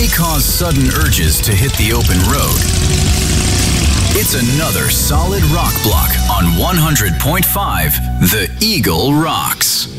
may cause sudden urges to hit the open road, it's another solid rock block on 100.5 The Eagle Rocks.